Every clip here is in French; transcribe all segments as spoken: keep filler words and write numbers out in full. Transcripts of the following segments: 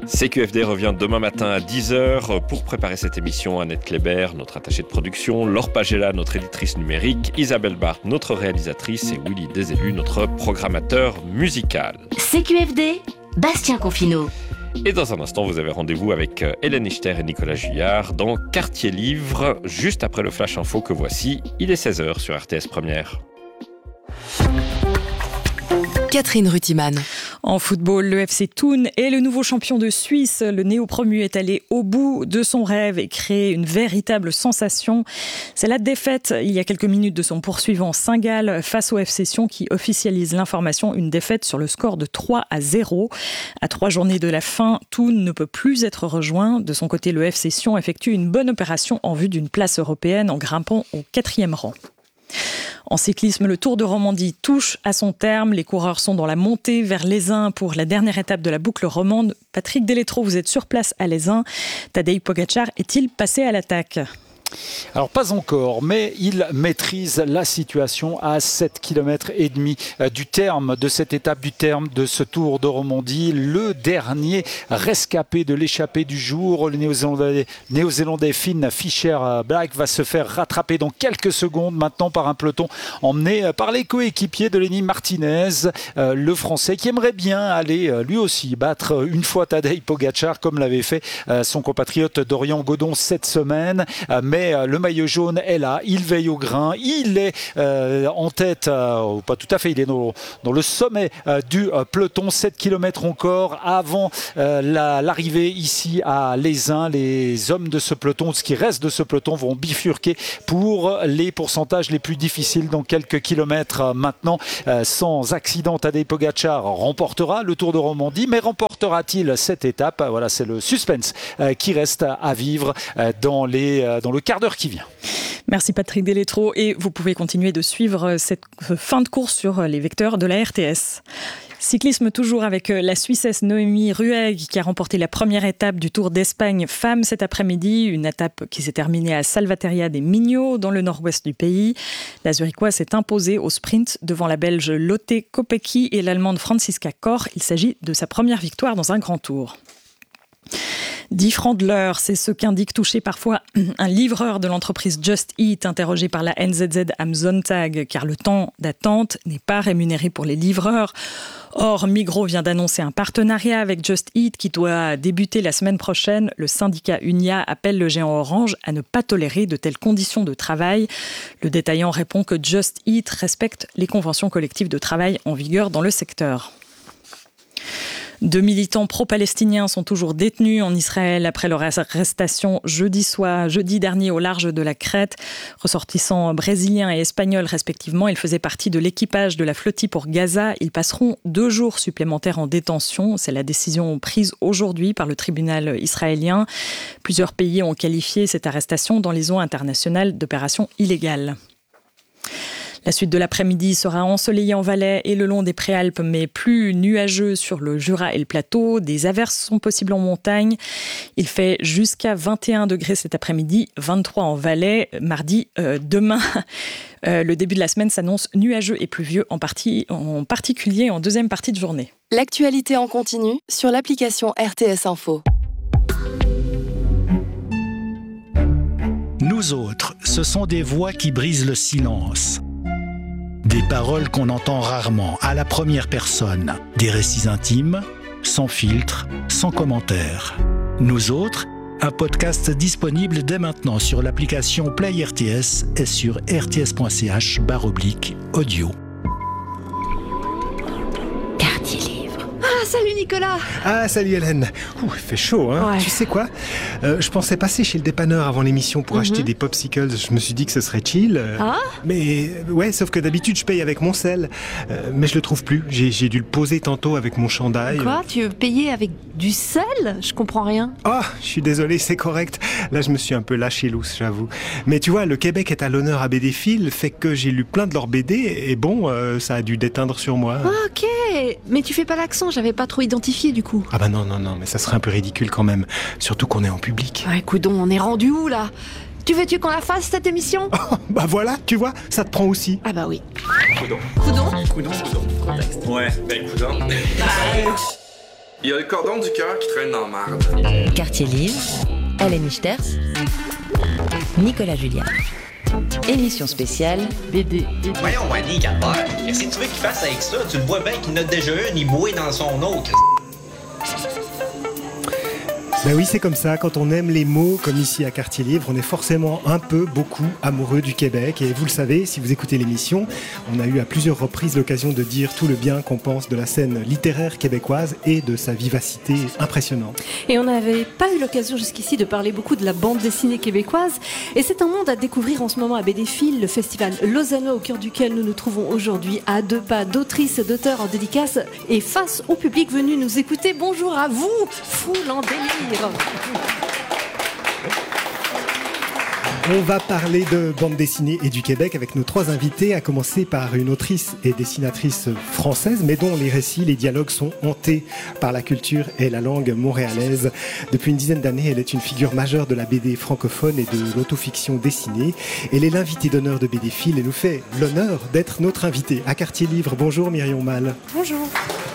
C Q F D revient demain matin à dix heures. Pour préparer cette émission, Annette Kléber, notre attachée de production, Laure Pagella, notre éditrice numérique, Isabelle Barthes, notre réalisatrice et Willy Desélus, notre programmateur musical. C Q F D, Bastien Confineau. Et dans un instant, vous avez rendez-vous avec Hélène Ichter et Nicolas Juillard dans Quartier Livre, juste après le Flash Info que voici. Il est seize heures sur R T S Première. Catherine Rutiman. En football, le F C Thun est le nouveau champion de Suisse. Le néo-promu est allé au bout de son rêve et créé une véritable sensation. C'est la défaite, il y a quelques minutes, de son poursuivant Saint-Gall face au F C Sion qui officialise l'information. Une défaite sur le score de trois à zéro. À trois journées de la fin, Thun ne peut plus être rejoint. De son côté, le F C Sion effectue une bonne opération en vue d'une place européenne en grimpant au quatrième rang. En cyclisme, le Tour de Romandie touche à son terme. Les coureurs sont dans la montée vers Lézin pour la dernière étape de la boucle romande. Patrick Delétro, vous êtes sur place à Lézin. Tadej Pogačar est-il passé à l'attaque ? Alors pas encore, mais il maîtrise la situation à sept kilomètres et demi du terme de cette étape, du terme de ce Tour de Romandie. Le dernier rescapé de l'échappée du jour, le néo-zélandais, néo-zélandais Finn Fisher-Black va se faire rattraper dans quelques secondes maintenant par un peloton emmené par les coéquipiers de Lenny Martinez, euh, le Français qui aimerait bien aller euh, lui aussi battre une fois Tadej Pogačar comme l'avait fait euh, son compatriote Dorian Godon cette semaine, euh, mais Mais le maillot jaune est là, il veille au grain, il est euh, en tête, euh, pas tout à fait, il est dans, dans le sommet euh, du euh, peloton, sept kilomètres encore avant euh, la, l'arrivée ici à Lézin. Les hommes de ce peloton, ce qui reste de ce peloton, vont bifurquer pour les pourcentages les plus difficiles dans quelques kilomètres euh, maintenant. Euh, sans accident, Tadej Pogačar remportera le Tour de Romandie, mais remportera-t-il cette étape ? Voilà, c'est le suspense euh, qui reste à vivre euh, dans, les, euh, dans le quart d'heure qui vient. Merci Patrick Delétro, et vous pouvez continuer de suivre cette fin de course sur les vecteurs de la R T S. Cyclisme toujours avec la Suissesse Noémie Ruegg qui a remporté la première étape du Tour d'Espagne femmes cet après-midi, une étape qui s'est terminée à Salvaterra des Mignot dans le nord-ouest du pays. La Zurichoise s'est imposée au sprint devant la Belge Lotte Kopecky et l'Allemande Franziska Koch. Il s'agit de sa première victoire dans un grand tour. dix francs de l'heure, c'est ce qu'indique toucher parfois un livreur de l'entreprise Just Eat interrogé par la N Z Z am Sonntag, car le temps d'attente n'est pas rémunéré pour les livreurs. Or, Migros vient d'annoncer un partenariat avec Just Eat qui doit débuter la semaine prochaine. Le syndicat Unia appelle le géant Orange à ne pas tolérer de telles conditions de travail. Le détaillant répond que Just Eat respecte les conventions collectives de travail en vigueur dans le secteur. Deux militants pro-palestiniens sont toujours détenus en Israël après leur arrestation jeudi soir, jeudi dernier au large de la Crète. Ressortissants brésiliens et espagnols respectivement, ils faisaient partie de l'équipage de la flottille pour Gaza. Ils passeront deux jours supplémentaires en détention. C'est la décision prise aujourd'hui par le tribunal israélien. Plusieurs pays ont qualifié cette arrestation dans les eaux internationales d'opération illégale. La suite de l'après-midi sera ensoleillée en Valais et le long des Préalpes, mais plus nuageux sur le Jura et le plateau. Des averses sont possibles en montagne. Il fait jusqu'à vingt et un degrés cet après-midi, vingt-trois en Valais. Mardi, euh, demain, euh, le début de la semaine s'annonce nuageux et pluvieux, en, partie, en particulier en deuxième partie de journée. L'actualité en continu sur l'application R T S Info. Nous autres, ce sont des voix qui brisent le silence. Des paroles qu'on entend rarement, à la première personne. Des récits intimes, sans filtre, sans commentaire. Nous autres, un podcast disponible dès maintenant sur l'application Play R T S et sur rts.ch barre oblique audio. Quartier Livre. Ah, salut Nicolas. Ah, salut Hélène. Ouh, il fait chaud, hein. Ouais. Tu sais quoi, euh, je pensais passer chez le dépanneur avant l'émission pour Mm-hmm. acheter des popsicles. Je me suis dit que ce serait chill. euh, Ah Mais euh, ouais, sauf que d'habitude, je paye avec mon sel. Euh, mais je le trouve plus. J'ai, j'ai dû le poser tantôt avec mon chandail. Quoi, tu veux payer avec du sel? Je comprends rien. Ah, je suis désolé, c'est correct. Là, je me suis un peu lâché lousse, j'avoue. Mais tu vois, le Québec est à l'honneur à B D Phil, fait que j'ai lu plein de leurs B D, et bon, euh, ça a dû déteindre sur moi. Ah, ok, mais tu fais pas l'accent, j'avais pas trop identifié du coup. Ah bah non, non, non, mais ça serait un peu ridicule quand même. Surtout qu'on est en public. Ouais, coudon, on est rendu où là? Tu veux-tu qu'on la fasse cette émission? Oh, bah voilà, tu vois, ça te prend aussi. Ah bah oui. Coudon. Coudon? Coudon, coudon. Contexte. Ouais, ben coudon. Il y a le cordon du cœur qui traîne dans la marde. Quartier Livre, Hélène Ichters, Nicolas Julliard. Émission spéciale B D. Voyons, Wally, Gabard, qu'est-ce que tu veux qu'il fasse avec ça? Tu le vois bien qu'il note déjà une, il bouille dans son autre. Ben oui, c'est comme ça, quand on aime les mots, comme ici à Quartier Livre, on est forcément un peu, beaucoup amoureux du Québec. Et vous le savez, si vous écoutez l'émission, on a eu à plusieurs reprises l'occasion de dire tout le bien qu'on pense de la scène littéraire québécoise et de sa vivacité impressionnante. Et on n'avait pas eu l'occasion jusqu'ici de parler beaucoup de la bande dessinée québécoise. Et c'est un monde à découvrir en ce moment à B D Phil, le festival lausannois au cœur duquel nous nous trouvons aujourd'hui, à deux pas d'autrices, d'auteurs en dédicace et face au public venu nous écouter. Bonjour à vous, foule en délire. On va parler de bande dessinée et du Québec avec nos trois invités, à commencer par une autrice et dessinatrice française, mais dont les récits, les dialogues sont hantés par la culture et la langue montréalaise. Depuis une dizaine d'années, elle est une figure majeure de la B D francophone et de l'autofiction dessinée. Elle est l'invitée d'honneur de B D Phil et nous fait l'honneur d'être notre invitée à Quartier Livre. Bonjour Myrion Mal. Bonjour.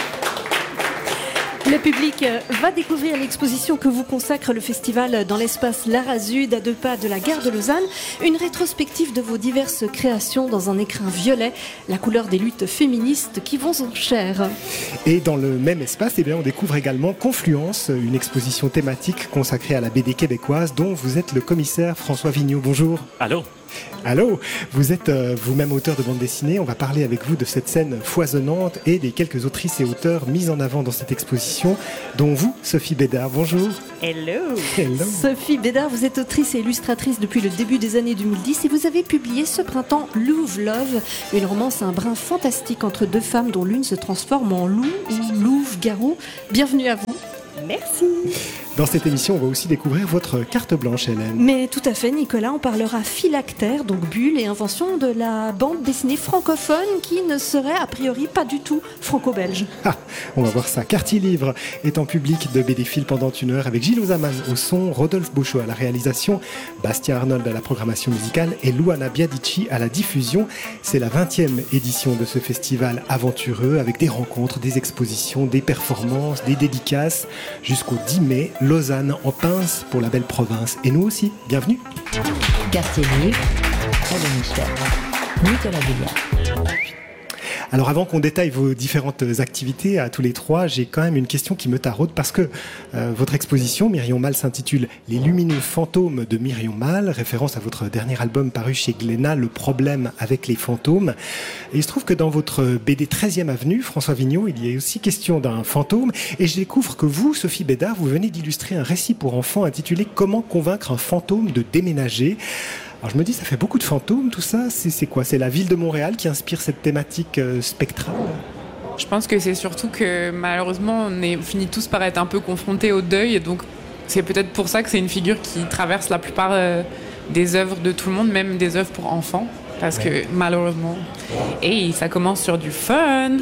Le public va découvrir l'exposition que vous consacre le festival dans l'espace L'Arazude, à deux pas de la gare de Lausanne. Une rétrospective de vos diverses créations dans un écrin violet, la couleur des luttes féministes qui vont en chair. Et dans le même espace, eh bien, on découvre également Confluence, une exposition thématique consacrée à la B D québécoise dont vous êtes le commissaire François Vigneault. Bonjour. Allô. Allô, vous êtes euh, vous-même auteur de bande dessinée. On va parler avec vous de cette scène foisonnante et des quelques autrices et auteurs mis en avant dans cette exposition, dont vous, Sophie Bédard. Bonjour. Hello. Hello. Sophie Bédard, vous êtes autrice et illustratrice depuis le début des années deux mille dix et vous avez publié ce printemps Louve Love, une romance un brin fantastique entre deux femmes dont l'une se transforme en loup ou louve-garou. Bienvenue à vous. Merci. Dans cette émission, on va aussi découvrir votre carte blanche, Hélène. Mais tout à fait, Nicolas, on parlera phylactère, donc bulle et invention de la bande dessinée francophone qui ne serait a priori pas du tout franco-belge. Ah, on va voir ça. Quartier Livre est en public de B D Phil pendant une heure avec Gilles Ozaman au son, Rodolphe Beauchot à la réalisation, Bastien Arnold à la programmation musicale et Luana Biadici à la diffusion. C'est la vingtième édition de ce festival aventureux avec des rencontres, des expositions, des performances, des dédicaces jusqu'au dix mai. Lausanne en pince pour la belle province. Et nous aussi, bienvenue. Quartier Livre, Hélène Ichters, Nicolas Julliard. Alors avant qu'on détaille vos différentes activités à tous les trois, j'ai quand même une question qui me taraude parce que euh, votre exposition, Myrion Mal, s'intitule « Les lumineux fantômes de Myrion Mal », référence à votre dernier album paru chez Glénat, « Le problème avec les fantômes ». Et il se trouve que dans votre B D treizième avenue, François Vigneault, il y a aussi question d'un fantôme. Et je découvre que vous, Sophie Bédard, vous venez d'illustrer un récit pour enfants intitulé « Comment convaincre un fantôme de déménager ». Alors je me dis, ça fait beaucoup de fantômes, tout ça. C'est, c'est quoi? C'est la ville de Montréal qui inspire cette thématique euh, spectrale? Je pense que c'est surtout que malheureusement, on est finit tous par être un peu confrontés au deuil. Et donc c'est peut-être pour ça que c'est une figure qui traverse la plupart euh, des œuvres de tout le monde, même des œuvres pour enfants. Parce ouais. que malheureusement, et ça commence sur du fun.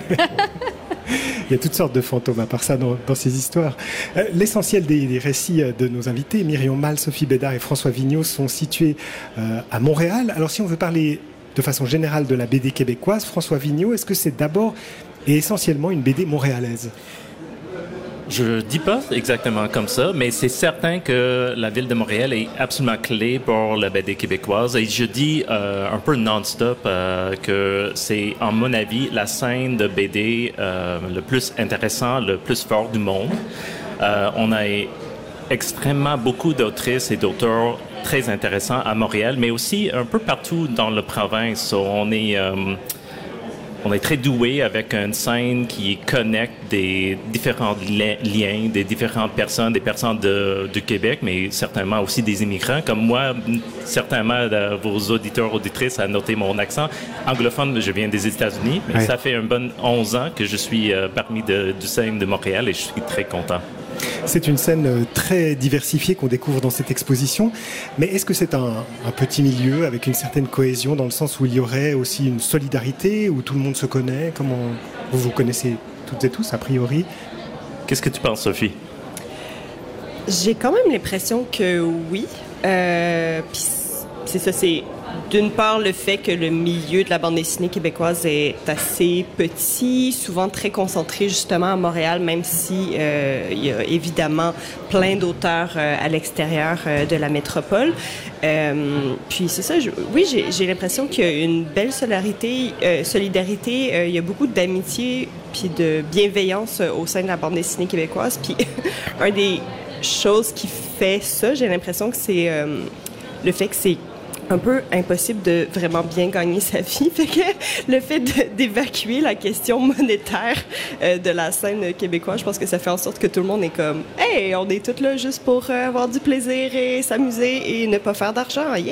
Il y a toutes sortes de fantômes à part ça dans, dans ces histoires. Euh, l'essentiel des, des récits de nos invités, Myrion Mal, Sophie Bédard et François Vigneault, sont situés euh, à Montréal. Alors si on veut parler de façon générale de la B D québécoise, François Vigneault, est-ce que c'est d'abord et essentiellement une B D montréalaise? Je ne dis pas exactement comme ça, mais c'est certain que la ville de Montréal est absolument clé pour la B D québécoise. Et je dis euh, un peu non-stop euh, que c'est, à mon avis, la scène de B D euh, le plus intéressant, le plus fort du monde. Euh, on a extrêmement beaucoup d'autrices et d'auteurs très intéressants à Montréal, mais aussi un peu partout dans la province. On est... Euh, On est très doué avec une scène qui connecte des différents li- liens, des différentes personnes, des personnes de, du Québec, mais certainement aussi des immigrants. Comme moi, certainement, de, vos auditeurs, auditrices, à noter mon accent anglophone, je viens des États-Unis, mais ouais. ça fait un bon onze ans que je suis euh, parmi de, du scène de Montréal et je suis très content. C'est une scène très diversifiée qu'on découvre dans cette exposition. Mais est-ce que c'est un, un petit milieu avec une certaine cohésion dans le sens où il y aurait aussi une solidarité, où tout le monde se connaît? Comment vous vous connaissez toutes et tous, a priori? Qu'est-ce que tu penses, Sophie? J'ai quand même l'impression que oui. Euh, puis c'est ça, c'est d'une part le fait que le milieu de la bande dessinée québécoise est assez petit, souvent très concentré justement à Montréal, même si euh, il y a évidemment plein d'auteurs euh, à l'extérieur euh, de la métropole. Euh, puis c'est ça, je, oui, j'ai, j'ai l'impression qu'il y a une belle solidarité, euh, solidarité euh, il y a beaucoup d'amitié puis de bienveillance euh, au sein de la bande dessinée québécoise. Puis un des choses qui fait ça, j'ai l'impression que c'est euh, le fait que c'est un peu impossible de vraiment bien gagner sa vie. Fait que le fait de, d'évacuer la question monétaire euh, de la scène québécoise, je pense que ça fait en sorte que tout le monde est comme « Hey, on est tous là juste pour euh, avoir du plaisir et s'amuser et ne pas faire d'argent. Yeah! »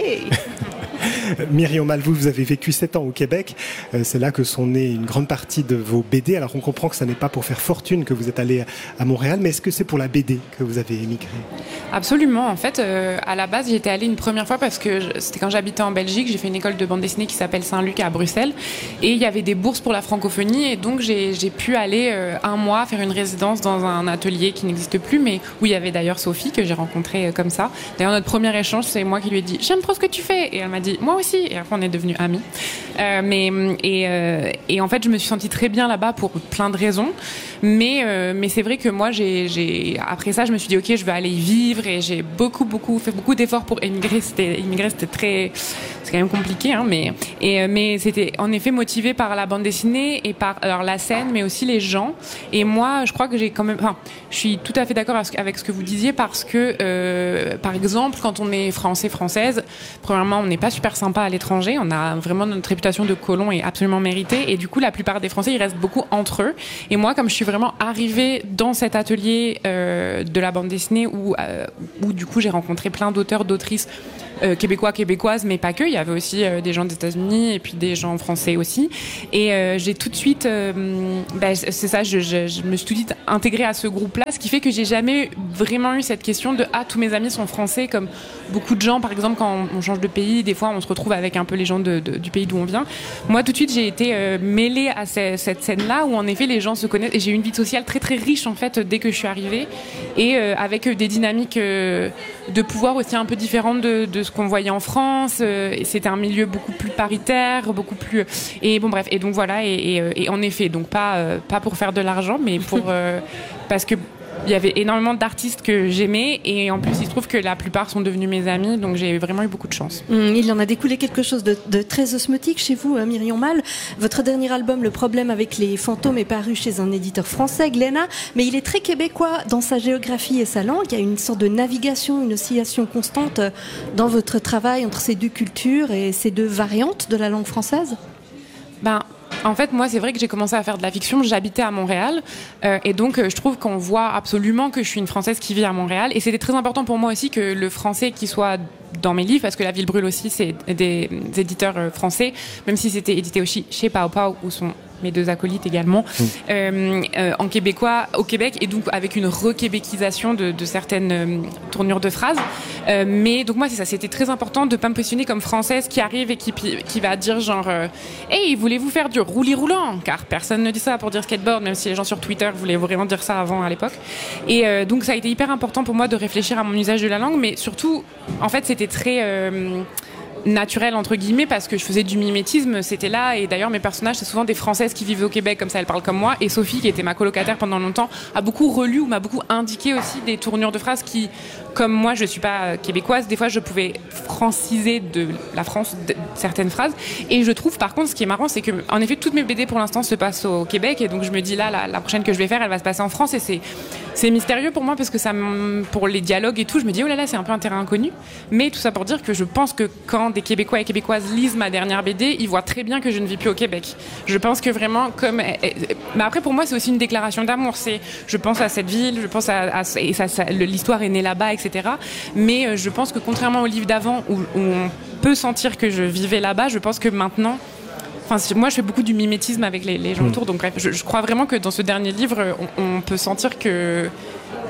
Myriam Mal, vous, vous avez vécu sept ans au Québec. Euh, c'est là que sont nées une grande partie de vos B D. Alors on comprend que ça n'est pas pour faire fortune que vous êtes allé à Montréal, mais est-ce que c'est pour la B D que vous avez émigré? Absolument. En fait, euh, à la base, j'étais allée une première fois parce que je, c'était quand j'habitais en Belgique. J'ai fait une école de bande dessinée qui s'appelle Saint-Luc à Bruxelles. Et il y avait des bourses pour la francophonie. Et donc, j'ai, j'ai pu aller euh, un mois faire une résidence dans un atelier qui n'existe plus, mais où il y avait d'ailleurs Sophie, que j'ai rencontrée euh, comme ça. D'ailleurs, notre premier échange, c'est moi qui lui ai dit « J'aime trop ce que tu fais !» Et elle m'a dit « Moi aussi !» Et après, on est devenus amis. Euh, mais, et, euh, et en fait, je me suis sentie très bien là-bas pour plein de raisons. Mais, euh, mais c'est vrai que moi, j'ai, j'ai, après ça, je me suis dit « Ok, je vais aller y vivre !» Et j'ai beaucoup, beaucoup, fait beaucoup d'efforts pour émigrer. C'était, émigrer, c'était très... C'est quand même compliqué, hein, mais, et, mais c'était en effet motivé par la bande dessinée et par alors, la scène, mais aussi les gens. Et moi, je crois que j'ai quand même... Enfin, je suis tout à fait d'accord avec ce que vous disiez parce que, euh, par exemple, quand on est français, française, premièrement, on n'est pas super sympa à l'étranger. On a vraiment notre réputation de colon est absolument méritée. Et du coup, la plupart des Français, ils restent beaucoup entre eux. Et moi, comme je suis vraiment arrivée dans cet atelier euh, de la bande dessinée où, euh, où du coup, j'ai rencontré plein d'auteurs, d'autrices Euh, québécois, québécoises, mais pas que. Il y avait aussi euh, des gens des États-Unis et puis des gens français aussi. Et euh, j'ai tout de suite, euh, ben, c'est ça, je, je, je me suis tout de suite intégrée à ce groupe-là, ce qui fait que j'ai jamais vraiment eu cette question de ah tous mes amis sont français, comme beaucoup de gens, par exemple quand on, on change de pays, des fois on se retrouve avec un peu les gens de, de, du pays d'où on vient. Moi tout de suite j'ai été euh, mêlée à ce, cette scène-là où en effet les gens se connaissent et j'ai eu une vie sociale très très riche en fait dès que je suis arrivée et euh, avec des dynamiques euh, de pouvoir aussi un peu différentes de, de ce qu'on voyait en France. Euh, et c'était un milieu beaucoup plus paritaire, beaucoup plus... Et bon, bref. Et donc, voilà. Et, et, et en effet, donc pas, euh, pas pour faire de l'argent, mais pour... Euh, parce que il y avait énormément d'artistes que j'aimais et en plus il se trouve que la plupart sont devenus mes amis, donc j'ai vraiment eu beaucoup de chance. Mmh, il en a découlé quelque chose de, de très osmotique chez vous, hein, Myriam Mal. Votre dernier album, Le problème avec les fantômes, est paru chez un éditeur français, Glénat, mais il est très québécois dans sa géographie et sa langue. Il y a une sorte de navigation, une oscillation constante dans votre travail entre ces deux cultures et ces deux variantes de la langue française. Ben... En fait, moi, c'est vrai que j'ai commencé à faire de la fiction. J'habitais à Montréal. Euh, et donc, euh, je trouve qu'on voit absolument que je suis une Française qui vit à Montréal. Et c'était très important pour moi aussi que le français qui soit dans mes livres, parce que La Ville brûle aussi, c'est des, des éditeurs français, même si c'était édité aussi chez Pao Pao, où sont mes deux acolytes également, mmh. euh, euh, en québécois au Québec, et donc avec une requébéquisation de, de certaines euh, tournures de phrases. Euh, mais donc moi, c'est ça, c'était très important de pas me positionner comme française qui arrive et qui, qui va dire genre euh, « Hey, voulez-vous faire du roulis-roulant ?» Car personne ne dit ça pour dire skateboard, même si les gens sur Twitter voulaient vraiment dire ça avant à l'époque. Et euh, donc ça a été hyper important pour moi de réfléchir à mon usage de la langue, mais surtout, en fait, c'était très... Euh, naturel entre guillemets parce que je faisais du mimétisme, c'était là, et d'ailleurs mes personnages c'est souvent des Françaises qui vivent au Québec, comme ça elles parlent comme moi, et Sophie qui était ma colocataire pendant longtemps a beaucoup relu ou m'a beaucoup indiqué aussi des tournures de phrases qui, comme moi je suis pas québécoise, des fois je pouvais franciser de la France de certaines phrases, et je trouve par contre ce qui est marrant c'est que en effet toutes mes B D pour l'instant se passent au Québec, et donc je me dis là la, la prochaine que je vais faire elle va se passer en France, et c'est c'est mystérieux pour moi parce que ça pour les dialogues et tout je me dis oh là là c'est un peu un terrain inconnu, mais tout ça pour dire que je pense que quand des Québécois et Québécoises lisent ma dernière B D, ils voient très bien que je ne vis plus au Québec. Je pense que vraiment, comme... Mais après, pour moi, c'est aussi une déclaration d'amour. C'est, je pense à cette ville, je pense à... à et ça, ça, l'histoire est née là-bas, et cetera. Mais je pense que contrairement au livre d'avant, où, où on peut sentir que je vivais là-bas, je pense que maintenant... Enfin, moi, je fais beaucoup du mimétisme avec les, les gens autour. Donc, bref, je, je crois vraiment que dans ce dernier livre, on, on peut sentir que...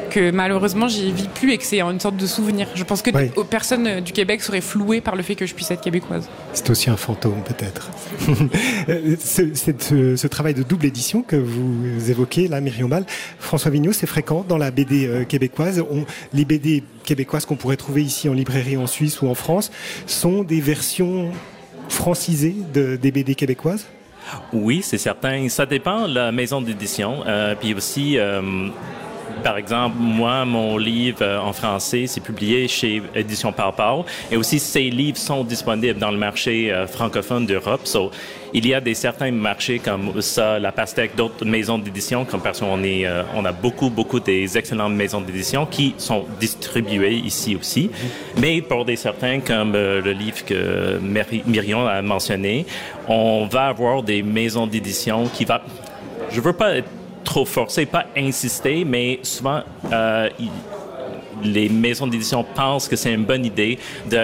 que malheureusement j'y vis plus et que c'est une sorte de souvenir. Je pense que oui. d- personne du Québec serait flouée par le fait que je puisse être québécoise. C'est aussi un fantôme peut-être. ce, ce, ce travail de double édition que vous évoquez là, Myriam Mal, François Vigneault, c'est fréquent dans la B D euh, québécoise. On, les B D québécoises qu'on pourrait trouver ici en librairie en Suisse ou en France sont des versions francisées de, des B D québécoises? Oui, c'est certain. Ça dépend de la maison d'édition. Euh, puis aussi, euh, par exemple, moi, mon livre euh, en français, c'est publié chez Édition Pau-Pau. Et aussi, ces livres sont disponibles dans le marché euh, francophone d'Europe. So, il y a des certains marchés comme ça, La Pastèque, d'autres maisons d'édition, comme parce qu'on est, euh, on a beaucoup, beaucoup des excellentes maisons d'édition qui sont distribuées ici aussi. Mm-hmm. Mais pour des certains, comme euh, le livre que Myriam a mentionné, on va avoir des maisons d'édition qui va... Je veux pas être trop forcé, pas insister, mais souvent, euh, il, les maisons d'édition pensent que c'est une bonne idée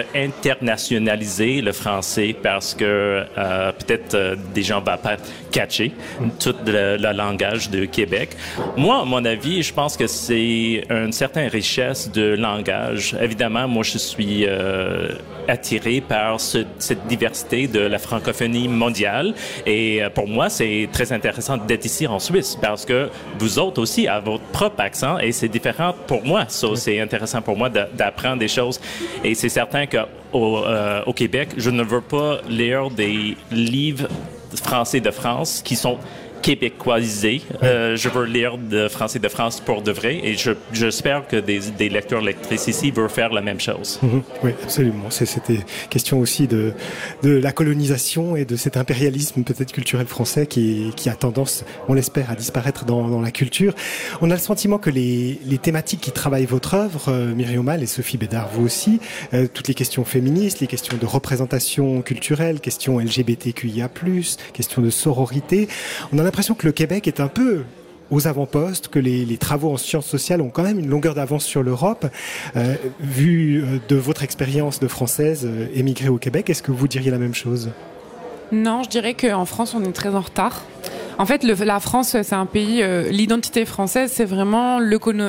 d'internationaliser le français parce que euh, peut-être euh, des gens ne vont pas catcher tout le, le langage de Québec. Moi, à mon avis, je pense que c'est une certaine richesse de langage. Évidemment, moi, je suis euh, attiré par ce, cette diversité de la francophonie mondiale et euh, pour moi, c'est très intéressant d'être ici en Suisse parce que vous autres aussi avez votre propre accent et c'est différent pour moi. So, c'est intéressant pour moi d'apprendre des choses. Et c'est certain qu'au euh, au Québec, je ne veux pas lire des livres français de France qui sont québécoisés. Euh, je veux lire de français de France pour de vrai et je, j'espère que des, des lecteurs lectrices ici veulent faire la même chose. Mmh, oui, absolument. C'est, c'était question aussi de, de la colonisation et de cet impérialisme peut-être culturel français qui, qui a tendance, on l'espère, à disparaître dans, dans la culture. On a le sentiment que les, les thématiques qui travaillent votre œuvre, euh, Myriam Mal et Sophie Bédard, vous aussi, euh, toutes les questions féministes, les questions de représentation culturelle, questions L G B T Q I A plus, questions de sororité, on a l'impression que le Québec est un peu aux avant-postes, que les, les travaux en sciences sociales ont quand même une longueur d'avance sur l'Europe. Euh, vu de votre expérience de Française euh, émigrée au Québec, est-ce que vous diriez la même chose ? Non, je dirais qu'en France, on est très en retard. En fait, le, la France, c'est un pays... Euh, l'identité française, c'est vraiment le,